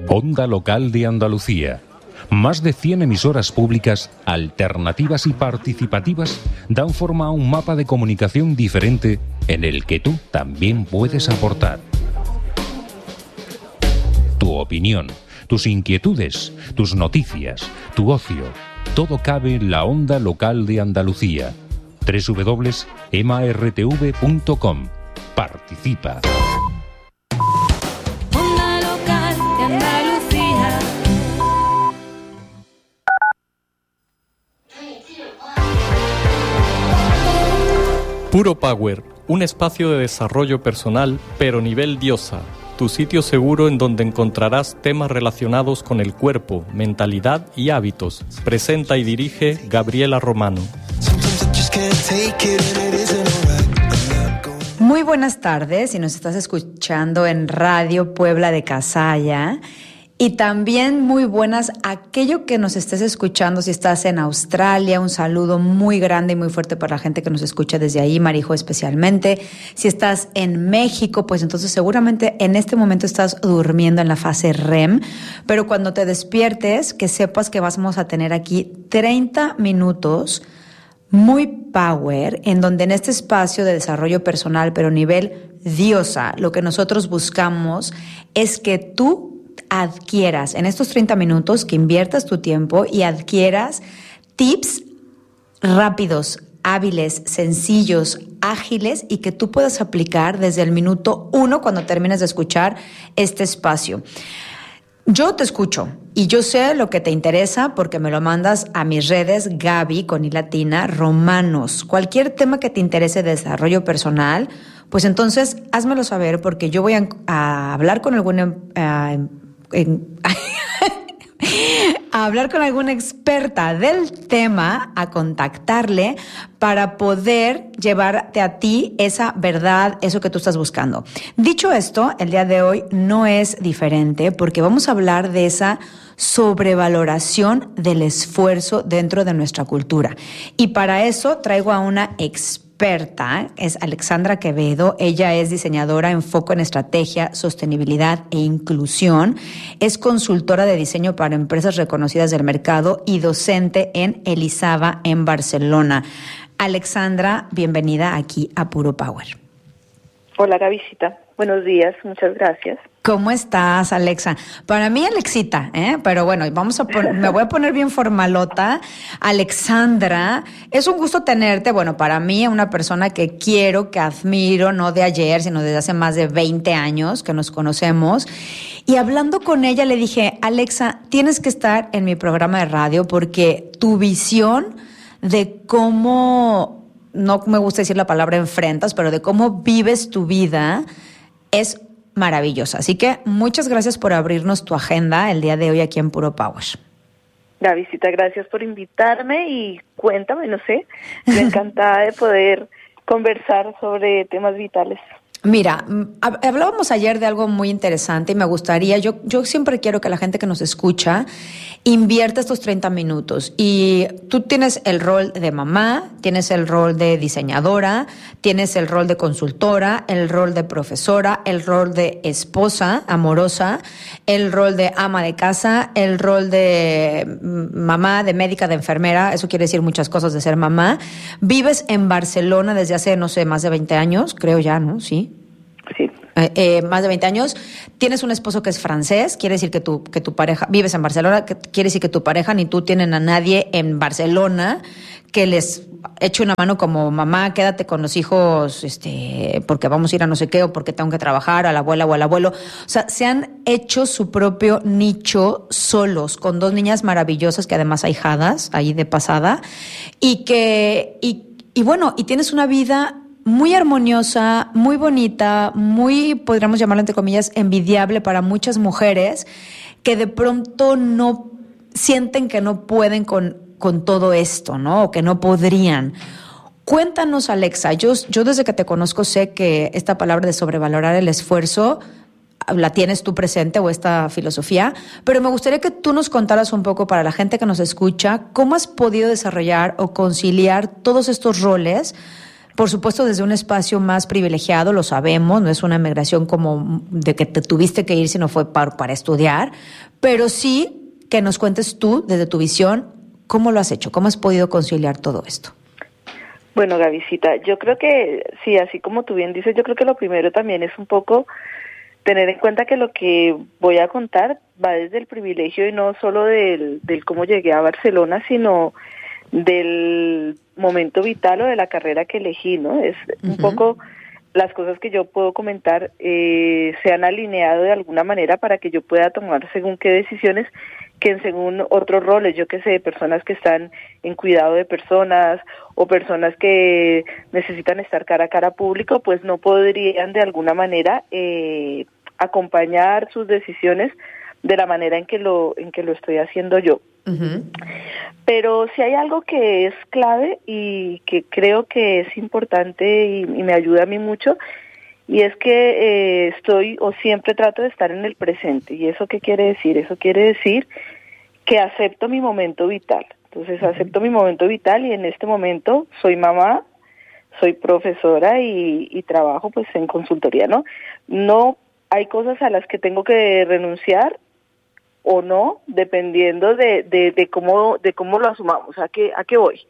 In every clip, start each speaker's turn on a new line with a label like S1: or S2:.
S1: Onda Local de Andalucía. Más de 100 emisoras públicas, alternativas y participativas dan forma a un mapa de comunicación diferente en el que tú también puedes aportar. Tu opinión, tus inquietudes, tus noticias, tu ocio, todo cabe en la Onda Local de Andalucía. www.emartv.com. Participa.
S2: Onda Local de Andalucía.
S3: Puro Power, un espacio de desarrollo personal, pero nivel diosa. Tu sitio seguro en donde encontrarás temas relacionados con el cuerpo, mentalidad y hábitos. Presenta y dirige Gabriela Romano.
S4: Muy buenas tardes, si nos estás escuchando en Radio Puebla de Cazalla. Y también muy buenas aquello que nos estés escuchando si estás en Australia. Un saludo muy grande y muy fuerte para la gente que nos escucha desde ahí, Marijo especialmente. Si estás en México, pues entonces seguramente en este momento estás durmiendo en la fase REM. Pero cuando te despiertes, que sepas que vamos a tener aquí 30 minutos muy power, en donde en este espacio de desarrollo personal, pero nivel diosa, lo que nosotros buscamos es que tú adquieras en estos 30 minutos, que inviertas tu tiempo y adquieras tips rápidos, hábiles, sencillos, ágiles y que tú puedas aplicar desde el minuto 1 cuando termines de escuchar este espacio. Yo te escucho y yo sé lo que te interesa porque me lo mandas a mis redes Gaby con I latina Romanos. Cualquier tema que te interese de desarrollo personal, pues entonces házmelo saber porque yo voy a hablar con a hablar con alguna experta del tema, a contactarle para poder llevarte a ti esa verdad, eso que tú estás buscando. Dicho esto, el día de hoy no es diferente porque vamos a hablar de esa sobrevaloración del esfuerzo dentro de nuestra cultura. Y para eso traigo a una experta, es Alexandra Quevedo. Ella es diseñadora en foco en estrategia, sostenibilidad e inclusión. Es consultora de diseño para empresas reconocidas del mercado y docente en Elisava en Barcelona. Alexandra, bienvenida aquí a Puro Power.
S5: Hola, Gavisita. Buenos días, muchas gracias.
S4: ¿Cómo estás, Alexa? Para mí, Alexita, pero bueno, me voy a poner bien formalota. Alexandra, es un gusto tenerte. Bueno, para mí, una persona que quiero, que admiro, no de ayer, sino desde hace más de 20 años que nos conocemos. Y hablando con ella, le dije, Alexa, tienes que estar en mi programa de radio porque tu visión de cómo, no me gusta decir la palabra enfrentas, pero de cómo vives tu vida es maravillosa. Así que muchas gracias por abrirnos tu agenda el día de hoy aquí en Puro Power.
S5: Gavisita, gracias por invitarme y cuéntame, no sé, me encantada de poder conversar sobre temas vitales.
S4: Mira, hablábamos ayer de algo muy interesante y me gustaría, yo siempre quiero que la gente que nos escucha invierta estos 30 minutos. Y tú tienes el rol de mamá, tienes el rol de diseñadora, tienes el rol de consultora, el rol de profesora, el rol de esposa amorosa, el rol de ama de casa, el rol de mamá, de médica, de enfermera. Eso quiere decir muchas cosas de ser mamá. Vives en Barcelona desde hace, no sé, más de 20 años, creo ya, ¿no? Sí.
S5: Sí.
S4: Más de 20 años. Tienes un esposo que es francés, quiere decir que tu pareja, vives en Barcelona, quiere decir que tu pareja ni tú tienen a nadie en Barcelona que les eche una mano como mamá, quédate con los hijos, porque vamos a ir a no sé qué, o porque tengo que trabajar, a la abuela o al abuelo. O sea, se han hecho su propio nicho solos, con 2 niñas maravillosas que además ahijadas, ahí de pasada, y bueno, y tienes una vida muy armoniosa, muy bonita, muy, podríamos llamarlo entre comillas, envidiable para muchas mujeres que de pronto no sienten que no pueden con todo esto, ¿no? O que no podrían. Cuéntanos, Alexa, yo desde que te conozco sé que esta palabra de sobrevalorar el esfuerzo la tienes tú presente o esta filosofía, pero me gustaría que tú nos contaras un poco para la gente que nos escucha, cómo has podido desarrollar o conciliar todos estos roles por supuesto desde un espacio más privilegiado, lo sabemos, no es una migración como de que te tuviste que ir si no fue para estudiar, pero sí que nos cuentes tú, desde tu visión, cómo lo has hecho, cómo has podido conciliar todo esto.
S5: Bueno, Gavisita, yo creo que sí, así como tú bien dices, yo creo que lo primero también es un poco tener en cuenta que lo que voy a contar va desde el privilegio y no solo del cómo llegué a Barcelona, sino del momento vital o de la carrera que elegí, ¿no? Es un poco las cosas que yo puedo comentar se han alineado de alguna manera para que yo pueda tomar según qué decisiones que según otros roles, yo que sé, personas que están en cuidado de personas o personas que necesitan estar cara a cara público, pues no podrían de alguna manera acompañar sus decisiones de la manera en que lo estoy haciendo yo. Pero si hay algo que es clave y que creo que es importante y me ayuda a mí mucho, y es que estoy o siempre trato de estar en el presente. ¿Y eso qué quiere decir? Eso quiere decir que acepto mi momento vital. Entonces acepto mi momento vital y en este momento soy mamá, soy profesora y trabajo pues en consultoría, ¿no? No hay cosas a las que tengo que renunciar o no, dependiendo de cómo lo asumamos, a qué voy.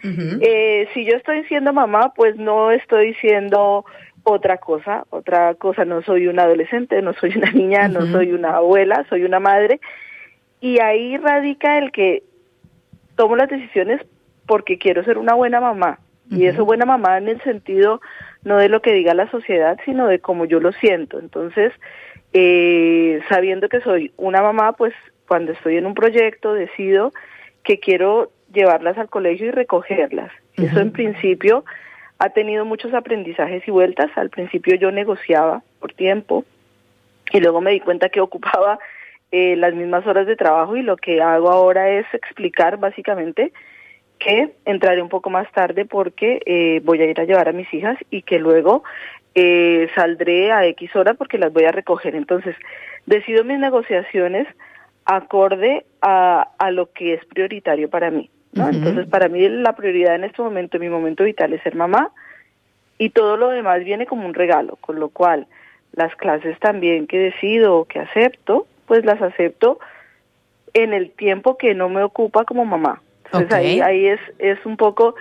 S5: Si yo estoy siendo mamá, pues no estoy siendo otra cosa, no soy una adolescente, no soy una niña, no soy una abuela, soy una madre, y ahí radica el que tomo las decisiones porque quiero ser una buena mamá, y eso buena mamá en el sentido no de lo que diga la sociedad, sino de cómo yo lo siento. Entonces, sabiendo que soy una mamá, pues cuando estoy en un proyecto decido que quiero llevarlas al colegio y recogerlas. Eso en principio ha tenido muchos aprendizajes y vueltas. Al principio yo negociaba por tiempo y luego me di cuenta que ocupaba las mismas horas de trabajo, y lo que hago ahora es explicar básicamente que entraré un poco más tarde porque voy a ir a llevar a mis hijas y que luego saldré a X hora porque las voy a recoger. Entonces, decido mis negociaciones acorde a lo que es prioritario para mí, ¿no? Entonces, para mí la prioridad en este momento, mi momento vital, es ser mamá, y todo lo demás viene como un regalo, con lo cual las clases también que decido o que acepto, pues las acepto en el tiempo que no me ocupa como mamá. Entonces ahí es un poco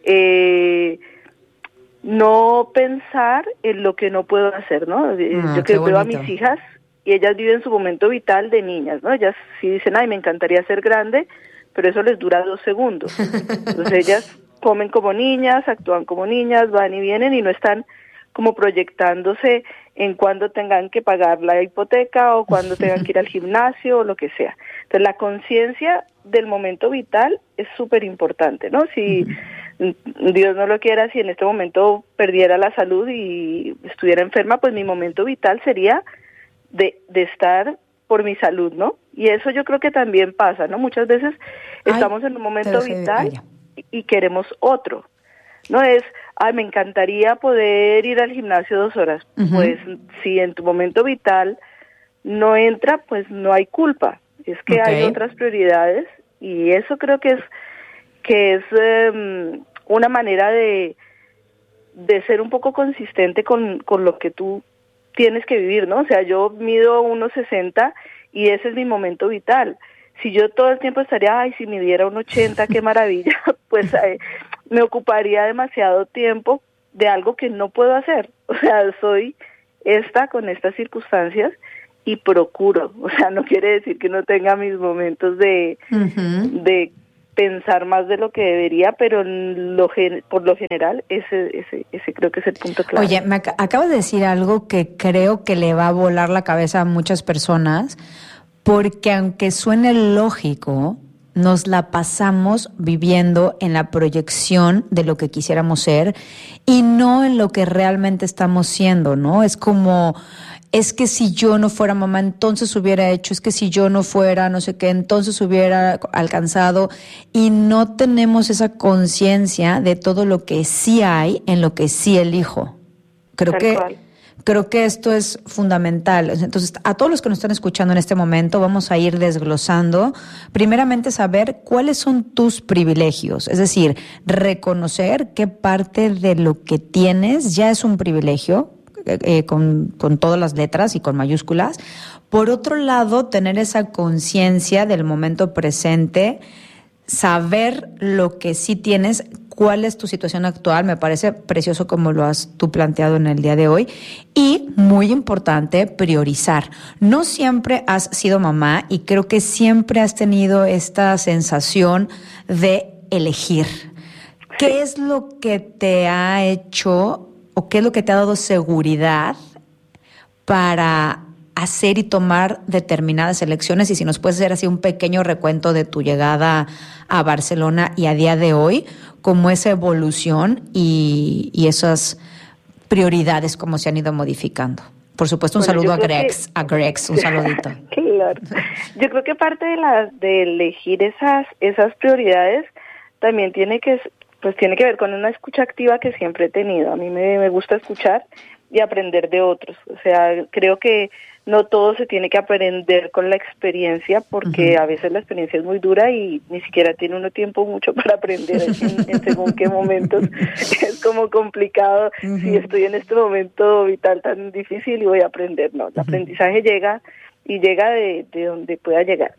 S5: no pensar en lo que no puedo hacer, ¿no? Yo que veo a mis hijas y ellas viven su momento vital de niñas, ¿no? Ellas sí dicen, ay, me encantaría ser grande, pero eso les dura 2 segundos. Entonces ellas comen como niñas, actúan como niñas, van y vienen y no están como proyectándose en cuándo tengan que pagar la hipoteca o cuándo tengan que ir al gimnasio o lo que sea. Entonces la conciencia del momento vital es súper importante, ¿no? Si Dios no lo quiera, si en este momento perdiera la salud y estuviera enferma, pues mi momento vital sería de estar por mi salud, ¿no? Y eso yo creo que también pasa, ¿no? Muchas veces estamos en un momento vital y queremos otro. No es, me encantaría poder ir al gimnasio 2 horas. Pues si en tu momento vital no entra, pues no hay culpa. Es que hay otras prioridades, y eso creo que es una manera de ser un poco consistente con lo que tú tienes que vivir, ¿no? O sea, yo mido 1.60 y ese es mi momento vital. Si yo todo el tiempo estaría, si midiera 1.80, qué maravilla, pues me ocuparía demasiado tiempo de algo que no puedo hacer. O sea, soy con estas circunstancias y procuro. O sea, no quiere decir que no tenga mis momentos de pensar más de lo que debería, pero por lo general ese creo que es el punto clave.
S4: Oye, acabas de decir algo que creo que le va a volar la cabeza a muchas personas, porque aunque suene lógico, nos la pasamos viviendo en la proyección de lo que quisiéramos ser y no en lo que realmente estamos siendo, ¿no? Es como, es que si yo no fuera mamá, entonces hubiera hecho, es que si yo no fuera, no sé qué, entonces hubiera alcanzado, y no tenemos esa conciencia de todo lo que sí hay en lo que sí elijo. Creo Creo que esto es fundamental. Entonces, a todos los que nos están escuchando en este momento, vamos a ir desglosando. Primeramente, saber cuáles son tus privilegios. Es decir, reconocer qué parte de lo que tienes ya es un privilegio, con todas las letras y con mayúsculas. Por otro lado, tener esa conciencia del momento presente, saber lo que sí tienes, cuál es tu situación actual. Me parece precioso como lo has tú planteado en el día de hoy. Y, muy importante, priorizar. No siempre has sido mamá y creo que siempre has tenido esta sensación de elegir. ¿Qué es lo que te ha hecho o qué es lo que te ha dado seguridad para hacer y tomar determinadas elecciones? Y si nos puedes hacer así un pequeño recuento de tu llegada a Barcelona y a día de hoy, cómo esa evolución y esas prioridades, cómo se han ido modificando. Por supuesto, un saludo a Grex, un saludito.
S5: Claro. Yo creo que parte de elegir esas prioridades también tiene que ver con una escucha activa que siempre he tenido. A mí me gusta escuchar y aprender de otros. O sea, creo que no todo se tiene que aprender con la experiencia, porque a veces la experiencia es muy dura y ni siquiera tiene uno tiempo mucho para aprender en según qué momentos. Es como complicado. Si estoy en este momento vital tan difícil y voy a aprender. No, el aprendizaje llega y llega de donde pueda llegar.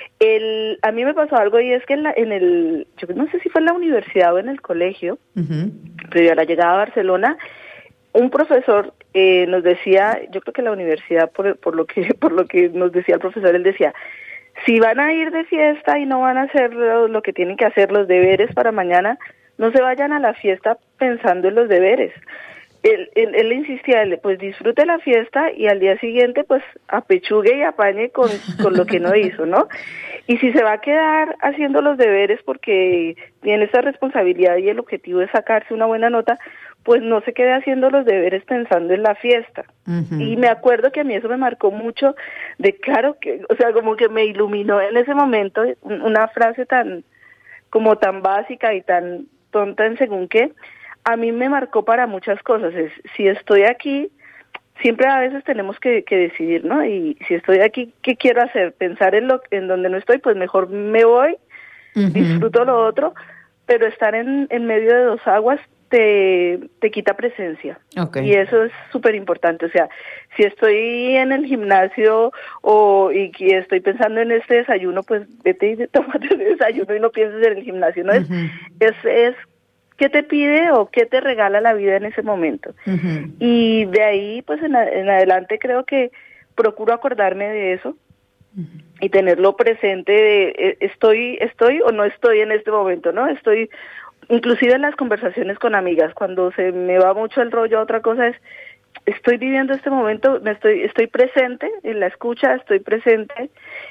S5: A mí me pasó algo, y es que yo no sé si fue en la universidad o en el colegio, previo a la llegada a Barcelona, un profesor nos decía, yo creo que en la universidad, por lo que nos decía el profesor, él decía: si van a ir de fiesta y no van a hacer lo que tienen que hacer, los deberes para mañana, no se vayan a la fiesta pensando en los deberes. Él insistía, pues disfrute la fiesta y al día siguiente pues apechugue y apañe con lo que no hizo, ¿no? Y si se va a quedar haciendo los deberes porque tiene esa responsabilidad y el objetivo es sacarse una buena nota, pues no se quede haciendo los deberes pensando en la fiesta. Y me acuerdo que a mí eso me marcó mucho, claro que, o sea, como que me iluminó en ese momento una frase tan básica y tan tonta en según qué. A mí me marcó para muchas cosas. Si estoy aquí, siempre a veces tenemos que decidir, ¿no? Y si estoy aquí, ¿qué quiero hacer? Pensar en donde no estoy, pues mejor me voy, disfruto lo otro, pero estar en medio de dos aguas te quita presencia. Okay. Y eso es súper importante. O sea, si estoy en el gimnasio y estoy pensando en este desayuno, pues vete y tómate el desayuno y no pienses en el gimnasio, ¿no? Es qué te pide o qué te regala la vida en ese momento. Y de ahí, pues en adelante creo que procuro acordarme de eso y tenerlo presente de estoy o no estoy en este momento, ¿no? Estoy, inclusive en las conversaciones con amigas, cuando se me va mucho el rollo a otra cosa, estoy viviendo este momento, estoy presente en la escucha, estoy presente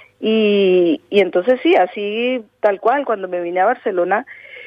S5: y entonces sí, así tal cual, cuando me vine a Barcelona,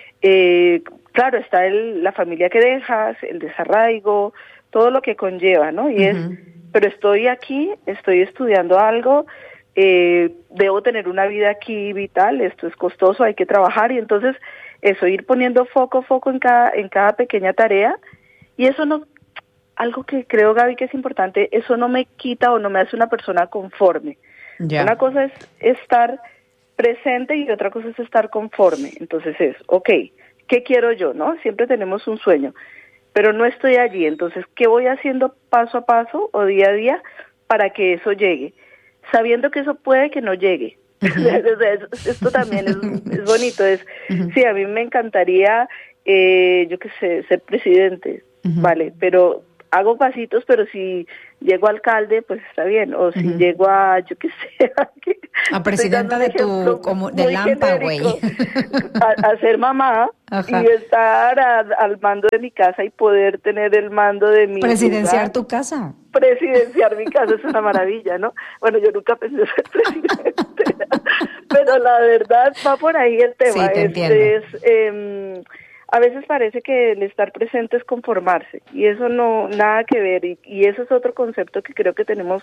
S5: claro, está la familia que dejas, el desarraigo, todo lo que conlleva, ¿no? Y pero estoy aquí, estoy estudiando algo, debo tener una vida aquí vital, esto es costoso, hay que trabajar, y entonces eso, ir poniendo foco en cada pequeña tarea, y eso no, algo que creo, Gaby, que es importante, eso no me quita o no me hace una persona conforme. Yeah. Una cosa es estar presente y otra cosa es estar conforme. Entonces ¿qué quiero yo, no? Siempre tenemos un sueño, pero no estoy allí. Entonces, ¿qué voy haciendo paso a paso o día a día para que eso llegue? Sabiendo que eso puede que no llegue. Esto también es bonito. Sí, a mí me encantaría, yo qué sé, ser presidente, vale, pero hago pasitos, pero si llego a alcalde, pues está bien, o si llego a, yo qué sé,
S4: a presidenta de Lampa, güey,
S5: a ser mamá. Ajá. Y estar al mando de mi casa y poder tener el mando de mi
S4: presidenciar tu casa.
S5: Presidenciar mi casa es una maravilla, ¿no? Bueno, yo nunca pensé ser presidente, pero la verdad va por ahí el tema.
S4: Sí, te entiendo.
S5: A veces parece que el estar presente es conformarse, y eso no, nada que ver, y eso es otro concepto que creo que tenemos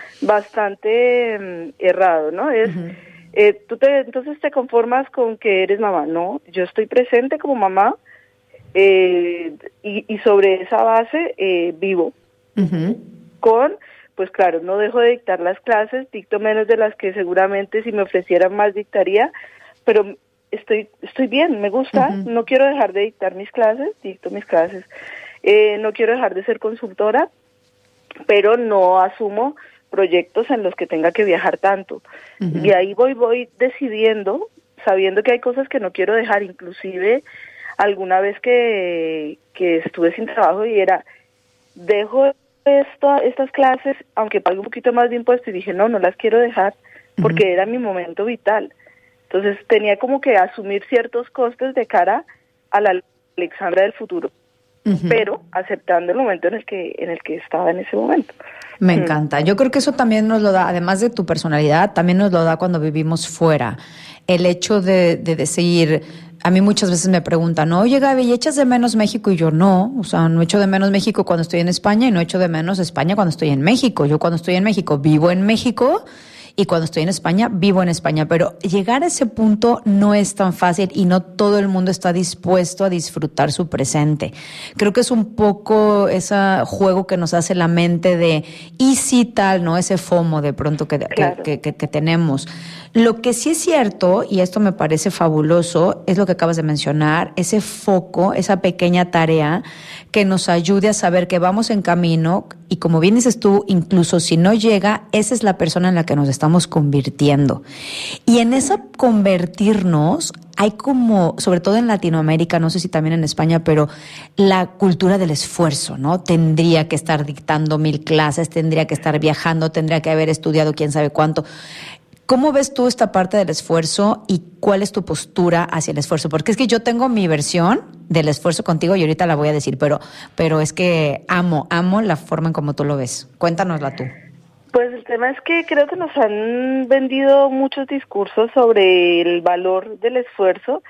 S5: bastante errado, ¿no? Entonces te conformas con que eres mamá. No, yo estoy presente como mamá, y sobre esa base vivo. Pues claro, no dejo de dictar las clases, dicto menos de las que seguramente si me ofrecieran más dictaría, pero estoy bien, me gusta, no quiero dejar de dictar mis clases, dicto mis clases, no quiero dejar de ser consultora, pero no asumo proyectos en los que tenga que viajar tanto. Y ahí voy decidiendo, sabiendo que hay cosas que no quiero dejar, inclusive alguna vez que estuve sin trabajo y dejo estas clases, aunque pague un poquito más de impuestos, y dije, no las quiero dejar, porque era mi momento vital. Entonces tenía como que asumir ciertos costes de cara a la Alexandra del futuro, pero aceptando el momento en el que estaba en ese momento.
S4: Me encanta. Yo creo que eso también nos lo da, además de tu personalidad, también nos lo da cuando vivimos fuera. El hecho de decir, a mí muchas veces me preguntan, oye Gaby, ¿y echas de menos México? Y yo no echo de menos México cuando estoy en España y no echo de menos España cuando estoy en México. Yo cuando estoy en México vivo en México y cuando estoy en España vivo en España. Pero llegar a ese punto no es tan fácil y no todo el mundo está dispuesto a disfrutar su presente. Creo que es un poco ese juego que nos hace la mente de, y si tal, ¿no? Ese FOMO de pronto que tenemos. Lo que sí es cierto, y esto me parece fabuloso, es lo que acabas de mencionar, ese foco, esa pequeña tarea que nos ayude a saber que vamos en camino y como bien dices tú, incluso si no llega, esa es la persona en la que nos estamos convirtiendo. Y en esa convertirnos hay como, sobre todo en Latinoamérica, no sé si también en España, pero la cultura del esfuerzo, ¿no? Tendría que estar dictando 1000 clases, tendría que estar viajando, tendría que haber estudiado quién sabe cuánto. ¿Cómo ves tú esta parte del esfuerzo y cuál es tu postura hacia el esfuerzo? Porque es que yo tengo mi versión del esfuerzo contigo y ahorita la voy a decir, pero es que amo la forma en cómo tú lo ves. Cuéntanosla tú.
S5: Pues el tema es que creo que nos han vendido muchos discursos sobre el valor del esfuerzo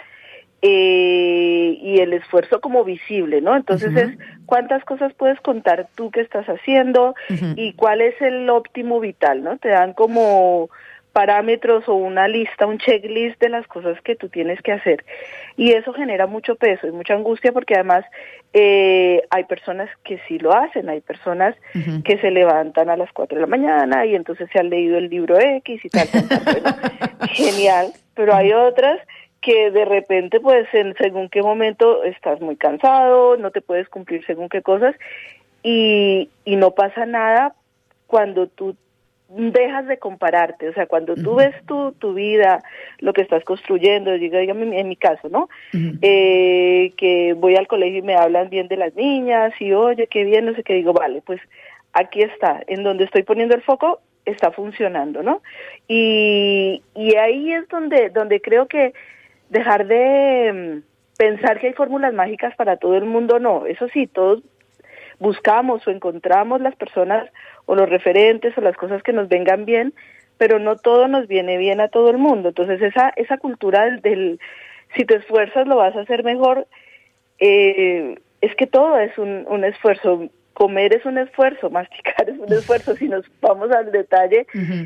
S5: y el esfuerzo como visible, ¿no? Entonces es cuántas cosas puedes contar tú que estás haciendo y cuál es el óptimo vital, ¿no? Te dan como parámetros o una lista, un checklist de las cosas que tú tienes que hacer. Y eso genera mucho peso y mucha angustia porque además hay personas que sí lo hacen, hay personas que se levantan a las 4 de la mañana y entonces se han leído el libro X y tal. Bueno, genial, pero hay otras que de repente pues según qué momento estás muy cansado, no te puedes cumplir según qué cosas y no pasa nada cuando tú dejas de compararte, o sea, cuando tú ves tu vida, lo que estás construyendo, dígame en mi caso, ¿no? Que voy al colegio y me hablan bien de las niñas y oye, qué bien, no sé qué, digo, vale, pues aquí está, en donde estoy poniendo el foco, está funcionando, ¿no? Y ahí es donde creo que dejar de pensar que hay fórmulas mágicas para todo el mundo, no, eso sí, todos buscamos o encontramos las personas o los referentes o las cosas que nos vengan bien, pero no todo nos viene bien a todo el mundo. Entonces esa cultura del si te esfuerzas lo vas a hacer mejor, es que todo es un esfuerzo. Comer es un esfuerzo, masticar es un esfuerzo. Si nos vamos al detalle,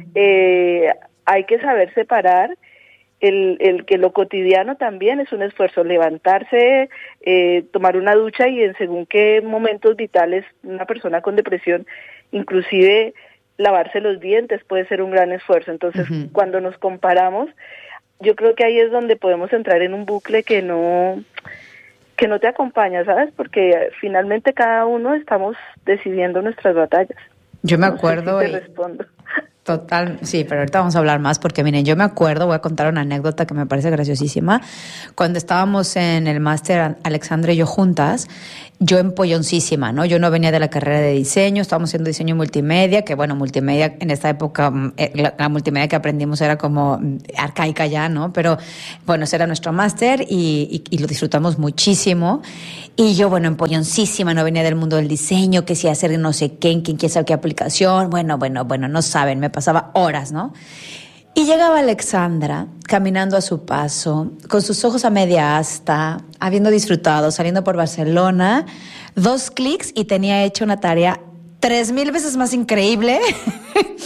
S5: hay que saber separar el que lo cotidiano también es un esfuerzo, levantarse, tomar una ducha y en según qué momentos vitales una persona con depresión, inclusive lavarse los dientes puede ser un gran esfuerzo. Entonces, cuando nos comparamos, yo creo que ahí es donde podemos entrar en un bucle que no te acompaña, ¿sabes? Porque finalmente cada uno estamos decidiendo nuestras batallas.
S4: Yo me acuerdo.
S5: No sé si te respondo.
S4: Total, sí, pero ahorita vamos a hablar más porque miren, yo me acuerdo, voy a contar una anécdota que me parece graciosísima. Cuando estábamos en el máster, Alexandra y yo juntas, yo empolloncísima, ¿no? Yo no venía de la carrera de diseño, estábamos haciendo diseño multimedia, que bueno, multimedia en esta época, la multimedia que aprendimos era como arcaica ya, ¿no? Pero bueno, ese era nuestro máster y lo disfrutamos muchísimo. Y yo, bueno, empolloncísima, no venía del mundo del diseño, que si hacer no sé qué, quién sabe qué aplicación, bueno, no saben, me pasaba horas, ¿no? Y llegaba Alexandra caminando a su paso, con sus ojos a media asta, habiendo disfrutado, saliendo por Barcelona, 2 clics y tenía hecho una tarea 3000 veces más increíble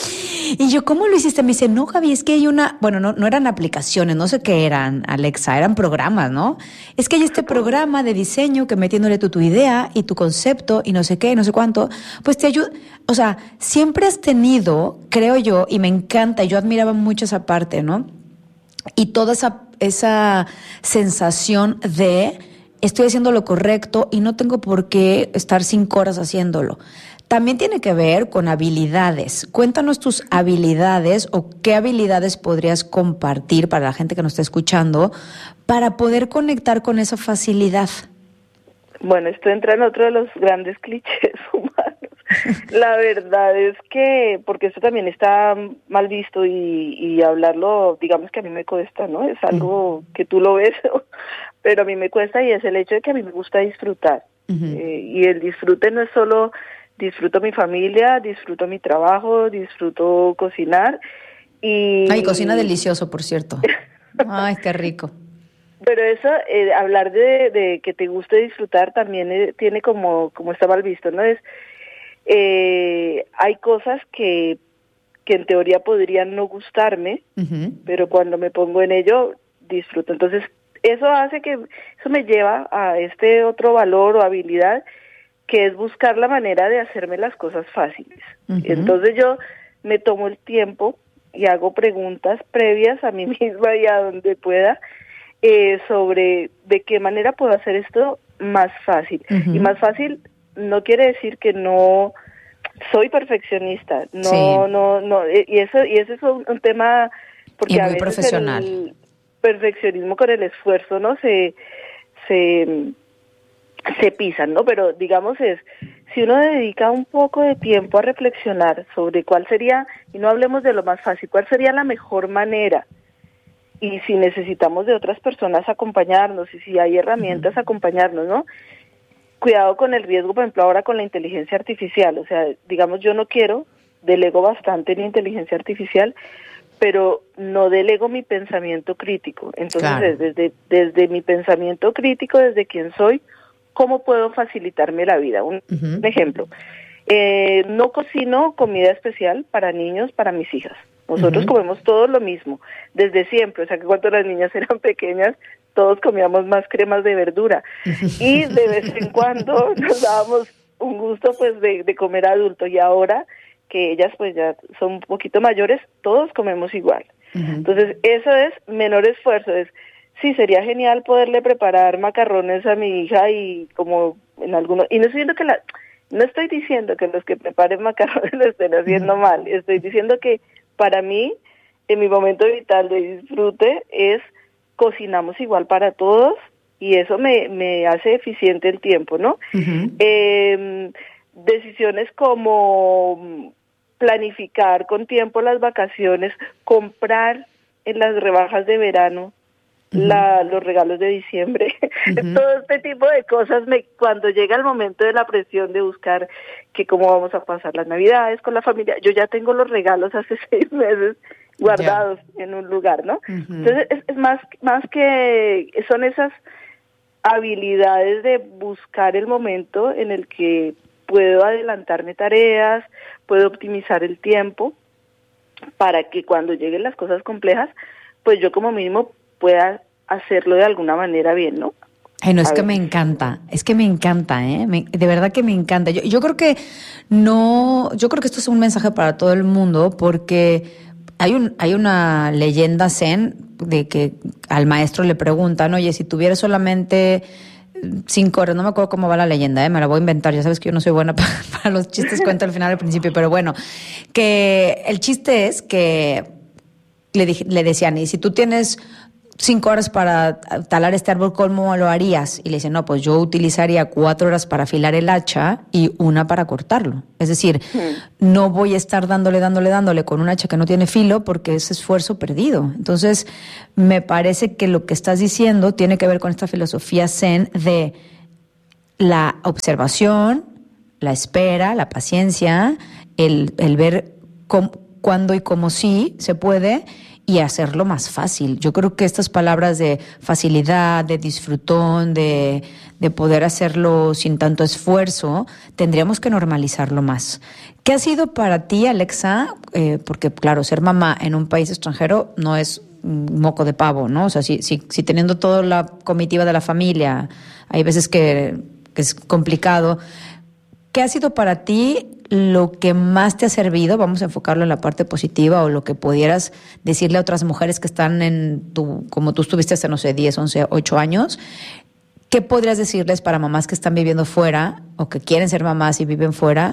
S4: Y yo, ¿cómo lo hiciste? Me dice, no, Gaby, es que hay bueno, no eran aplicaciones, no sé qué eran, Alexa, eran programas, ¿no? Es que hay este programa de diseño que metiéndole tu idea y tu concepto y no sé qué, no sé cuánto, pues te ayuda. O sea, siempre has tenido, creo yo, y me encanta, yo admiraba mucho esa parte, ¿no? Y toda esa sensación de estoy haciendo lo correcto y no tengo por qué estar 5 horas haciéndolo. También tiene que ver con habilidades. Cuéntanos tus habilidades o qué habilidades podrías compartir para la gente que nos está escuchando para poder conectar con esa facilidad.
S5: Bueno, esto entra en otro de los grandes clichés humanos. La verdad es que, porque esto también está mal visto y hablarlo, digamos que a mí me cuesta, ¿no? Es algo que tú lo ves, pero a mí me cuesta y es el hecho de que a mí me gusta disfrutar. Y el disfrute no es solo disfruto mi familia, disfruto mi trabajo, disfruto cocinar y...
S4: Ay, cocina delicioso, por cierto. Ay, qué rico.
S5: Pero eso, hablar de que te guste disfrutar también tiene como está mal visto, ¿no? Hay cosas que en teoría podrían no gustarme, pero cuando me pongo en ello, disfruto. Entonces, eso me lleva a este otro valor o habilidad que es buscar la manera de hacerme las cosas fáciles. Entonces yo me tomo el tiempo y hago preguntas previas a mí misma y a donde pueda sobre de qué manera puedo hacer esto más fácil. Y más fácil no quiere decir que no soy perfeccionista, y ese es un tema porque
S4: y muy
S5: a veces
S4: profesional.
S5: El perfeccionismo con el esfuerzo no se pisan, ¿no? Pero digamos si uno dedica un poco de tiempo a reflexionar sobre cuál sería, y no hablemos de lo más fácil, cuál sería la mejor manera, y si necesitamos de otras personas acompañarnos, y si hay herramientas acompañarnos, ¿no? Cuidado con el riesgo, por ejemplo, ahora con la inteligencia artificial, o sea, digamos, yo no delego bastante en inteligencia artificial, pero no delego mi pensamiento crítico. Entonces, claro, desde mi pensamiento crítico, desde quién soy, ¿cómo puedo facilitarme la vida? Un ejemplo, no cocino comida especial para niños, para mis hijas. Nosotros comemos todos lo mismo, desde siempre. O sea, que cuando las niñas eran pequeñas, todos comíamos más cremas de verdura. Y de vez en cuando nos dábamos un gusto, pues, de comer adulto. Y ahora que ellas, pues, ya son un poquito mayores, todos comemos igual. Entonces, eso es menor esfuerzo, sí, sería genial poderle preparar macarrones a mi hija y como en algunos... Y no estoy diciendo que los que preparen macarrones lo estén haciendo mal. Estoy diciendo que para mí, en mi momento vital de disfrute, cocinamos igual para todos y eso me hace eficiente el tiempo, ¿no? Decisiones como planificar con tiempo las vacaciones, comprar en las rebajas de verano, los regalos de diciembre, todo este tipo de cosas, cuando llega el momento de la presión de buscar que cómo vamos a pasar las Navidades con la familia, yo ya tengo los regalos hace 6 meses guardados en un lugar, ¿no? Entonces es más que son esas habilidades de buscar el momento en el que puedo adelantarme tareas, puedo optimizar el tiempo para que cuando lleguen las cosas complejas, pues yo como mínimo pueda hacerlo de alguna manera bien, ¿no?
S4: Ay, no, es que me encanta, ¿eh? De verdad que me encanta. Yo creo que esto es un mensaje para todo el mundo porque hay una leyenda zen de que al maestro le preguntan, oye, si tuvieras solamente 5 horas, no me acuerdo cómo va la leyenda, me la voy a inventar, ya sabes que yo no soy buena para los chistes, cuento al final al principio, pero bueno, que el chiste es que le decían, y si tú tienes 5 horas para talar este árbol, ¿cómo lo harías? Y le dicen, no, pues yo utilizaría 4 horas para afilar el hacha y 1 para cortarlo. Es decir, no voy a estar dándole con un hacha que no tiene filo porque es esfuerzo perdido. Entonces, me parece que lo que estás diciendo tiene que ver con esta filosofía zen de la observación, la espera, la paciencia, el ver cuándo y cómo sí se puede y hacerlo más fácil. Yo creo que estas palabras de facilidad, de disfrutón, de poder hacerlo sin tanto esfuerzo, tendríamos que normalizarlo más. ¿Qué ha sido para ti, Alexa? Porque, claro, ser mamá en un país extranjero no es un moco de pavo, ¿no? O sea, si teniendo toda la comitiva de la familia, hay veces que es complicado. ¿Qué ha sido para ti lo que más te ha servido? Vamos a enfocarlo en la parte positiva, o lo que pudieras decirle a otras mujeres que están como tú estuviste hace, no sé, 10, 11, 8 años. ¿Qué podrías decirles para mamás que están viviendo fuera o que quieren ser mamás y viven fuera,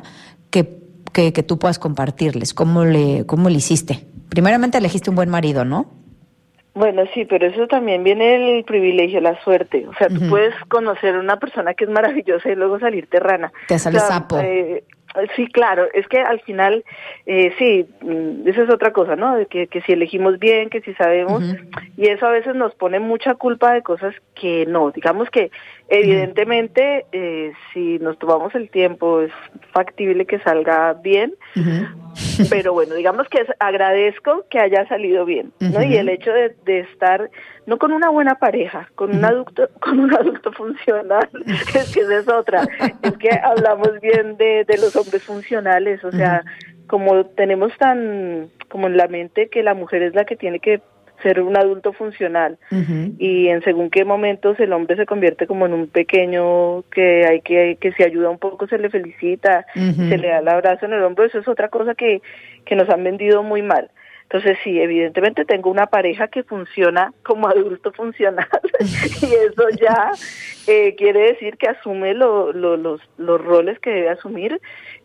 S4: que tú puedas compartirles? ¿Cómo le hiciste? Primeramente elegiste un buen marido, ¿no?
S5: Bueno, sí, pero eso también viene el privilegio, la suerte. O sea, tú puedes conocer a una persona que es maravillosa y luego salirte rana.
S4: Te sale sapo.
S5: Sí, claro, es que al final, sí, esa es otra cosa, ¿no? De que si elegimos bien, que si sabemos, y eso a veces nos pone mucha culpa de cosas que no. Digamos que evidentemente, si nos tomamos el tiempo, es factible que salga bien, pero bueno, digamos que agradezco que haya salido bien, ¿no? Y el hecho de estar, no con una buena pareja, con un adulto funcional, es que esa es otra, es que hablamos bien de los hombres funcionales, o sea, como tenemos como en la mente que la mujer es la que tiene que ser un adulto funcional, y en según qué momentos el hombre se convierte como en un pequeño que si ayuda un poco se le felicita, se le da el abrazo en el hombro. Eso es otra cosa que nos han vendido muy mal. Entonces sí, evidentemente tengo una pareja que funciona como adulto funcional y eso ya quiere decir que asume los roles que debe asumir.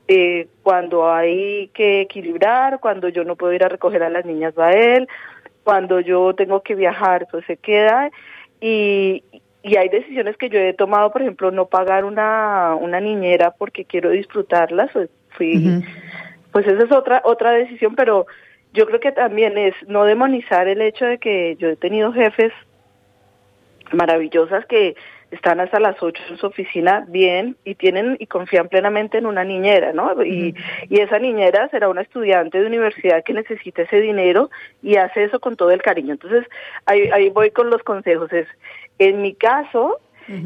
S5: Cuando hay que equilibrar, cuando yo no puedo ir a recoger a las niñas va él, cuando yo tengo que viajar pues se queda, y hay decisiones que yo he tomado, por ejemplo, no pagar una niñera porque quiero disfrutarlas, pues esa es otra decisión, pero yo creo que también es no demonizar el hecho de que yo he tenido jefes maravillosas que están hasta las 8 en su oficina bien y confían plenamente en una niñera, ¿no? Y esa niñera será una estudiante de universidad que necesita ese dinero y hace eso con todo el cariño. Entonces, ahí voy con los consejos. En mi caso,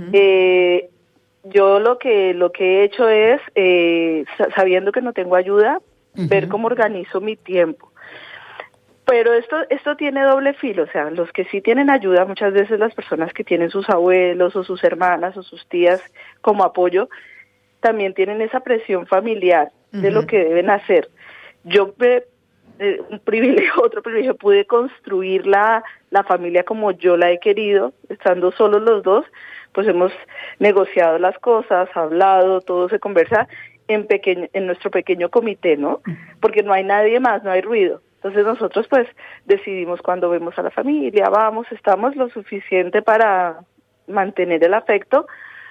S5: yo lo que he hecho es, sabiendo que no tengo ayuda, ver cómo organizo mi tiempo. Pero esto tiene doble filo, o sea, los que sí tienen ayuda, muchas veces las personas que tienen sus abuelos o sus hermanas o sus tías como apoyo, también tienen esa presión familiar de lo que deben hacer. Yo, otro privilegio, pude construir la familia como yo la he querido, estando solos los dos, pues hemos negociado las cosas, hablado, todo se conversa en nuestro pequeño comité, ¿no? Porque no hay nadie más, no hay ruido. Entonces nosotros pues decidimos cuando vemos a la familia, estamos lo suficiente para mantener el afecto,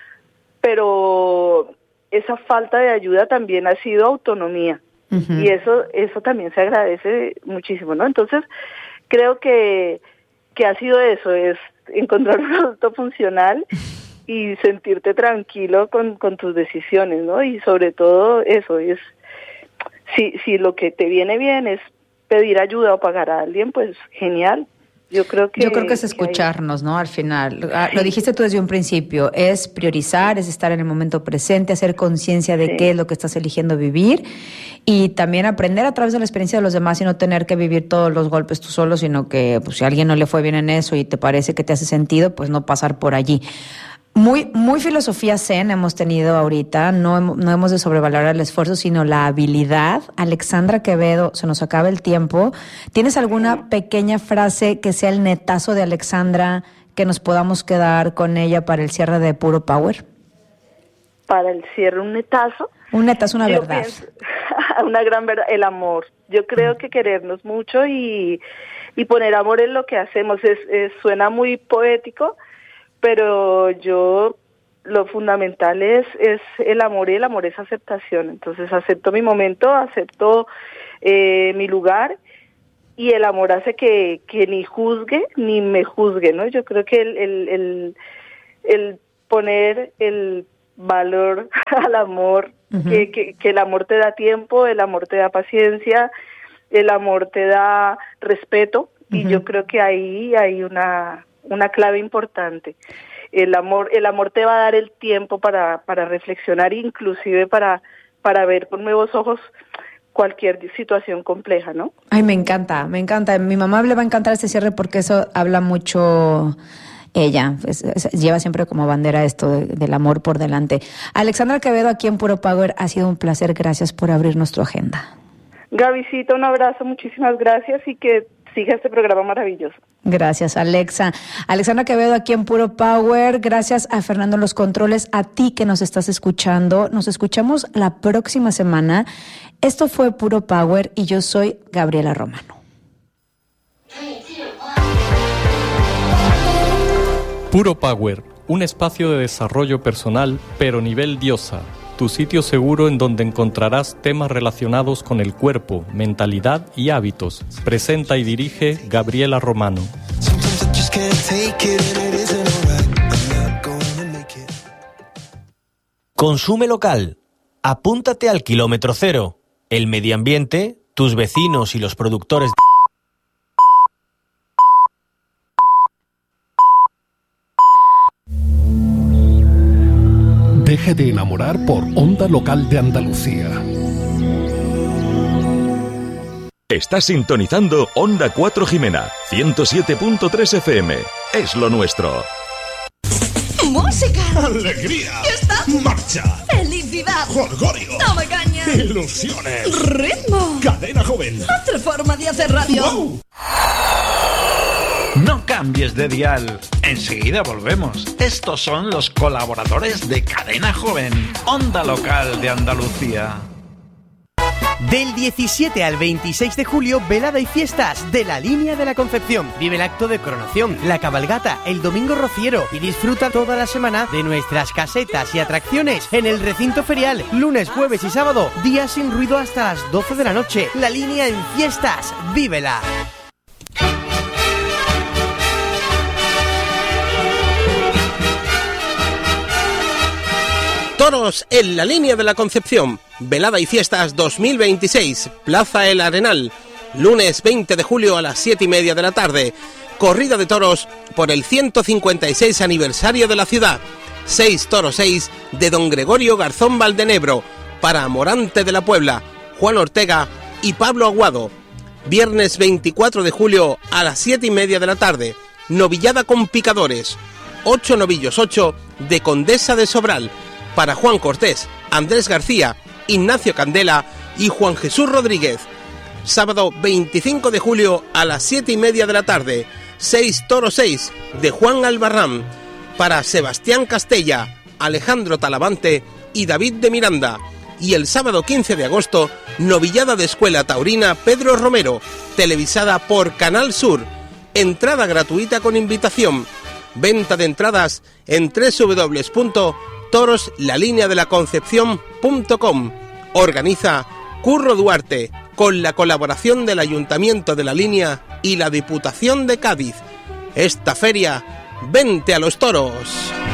S5: pero esa falta de ayuda también ha sido autonomía, y eso también se agradece muchísimo, ¿no? Entonces creo que ha sido eso, es encontrar un adulto funcional y sentirte tranquilo con tus decisiones, ¿no? Y sobre todo eso, es si lo que te viene bien es pedir ayuda o pagar a alguien, pues genial. Yo creo que es
S4: escucharnos, ¿no? Al final, lo dijiste tú desde un principio, es priorizar, es estar en el momento presente, hacer conciencia de qué es lo que estás eligiendo vivir, y también aprender a través de la experiencia de los demás y no tener que vivir todos los golpes tú solo, sino que pues, si a alguien no le fue bien en eso y te parece que te hace sentido, pues no pasar por allí. Muy filosofía zen hemos tenido ahorita, no hemos de sobrevalorar el esfuerzo, sino la habilidad. Alexandra Quevedo, se nos acaba el tiempo. ¿Tienes alguna pequeña frase que sea el netazo de Alexandra, que nos podamos quedar con ella para el cierre de Puro Power?
S5: Para el cierre, un netazo.
S4: Un netazo, una verdad.
S5: Pienso, una gran verdad, el amor. Yo creo que querernos mucho y poner amor en lo que hacemos suena muy poético, pero lo fundamental es el amor, y el amor es aceptación. Entonces acepto mi momento, acepto mi lugar, y el amor hace que ni juzgue ni me juzgue, ¿no? Yo creo que el poner el valor al amor, que el amor te da tiempo, el amor te da paciencia, el amor te da respeto, Y yo creo que ahí hay una clave importante. El amor te va a dar el tiempo para reflexionar, inclusive para ver con nuevos ojos cualquier situación compleja, ¿no?
S4: Ay, me encanta. A mi mamá le va a encantar este cierre porque eso habla mucho ella. Lleva siempre como bandera esto del amor por delante. Alexandra Quevedo, aquí en Puro Power, ha sido un placer. Gracias por abrirnos tu agenda.
S5: Gabycita, un abrazo, muchísimas gracias y que siga este programa maravilloso.
S4: Gracias, Alexa. Alexandra Quevedo aquí en Puro Power. Gracias a Fernando Los Controles, a ti que nos estás escuchando. Nos escuchamos la próxima semana. Esto fue Puro Power y yo soy Gabriela Romano.
S3: Puro Power, un espacio de desarrollo personal, pero nivel diosa. Tu sitio seguro en donde encontrarás temas relacionados con el cuerpo, mentalidad y hábitos. Presenta y dirige Gabriela Romano.
S6: Consume local. Apúntate al kilómetro cero. El medio ambiente, tus vecinos y los productores de...
S7: Deje de enamorar por Onda Local de Andalucía.
S8: Estás sintonizando Onda 4 Jimena, 107.3 FM. Es lo nuestro.
S9: ¡Música!
S7: ¡Alegría!
S9: ¡Fiesta!
S7: ¡Marcha!
S9: ¡Felicidad!
S7: ¡Jolgorio!
S9: ¡Toma caña!
S7: ¡Ilusiones!
S9: ¡Ritmo!
S7: ¡Cadena Joven!
S9: ¡Otra forma de hacer radio!
S7: ¡Wow!
S10: No cambies de dial. Enseguida volvemos. Estos son los colaboradores de Cadena Joven, Onda Local de Andalucía.
S11: Del 17 al 26 de julio, velada y fiestas de la Línea de la Concepción. Vive el acto de coronación, la cabalgata, el domingo rociero y disfruta toda la semana de nuestras casetas y atracciones en el recinto ferial. Lunes, jueves y sábado, días sin ruido hasta las 12 de la noche. La Línea en fiestas, vívela.
S12: Toros en la Línea de la Concepción, velada y fiestas 2026, Plaza El Arenal, lunes 20 de julio a las 7:30 de la tarde, corrida de toros por el 156 aniversario de la ciudad, 6 toros 6 de don Gregorio Garzón Valdenebro, para Morante de la Puebla, Juan Ortega y Pablo Aguado, viernes 24 de julio a las 7:30 de la tarde, novillada con picadores, 8 novillos 8 de Condesa de Sobral, para Juan Cortés, Andrés García, Ignacio Candela y Juan Jesús Rodríguez. Sábado 25 de julio a las 7:30 de la tarde, 6 toros 6 de Juan Albarrán, para Sebastián Castella, Alejandro Talavante y David de Miranda. Y el sábado 15 de agosto, novillada de Escuela Taurina Pedro Romero, televisada por Canal Sur. Entrada gratuita con invitación. Venta de entradas en www.toroslalineadelaconcepcion.com. Organiza Curro Duarte, con la colaboración del Ayuntamiento de La Línea y la Diputación de Cádiz. Esta feria, vente a los toros.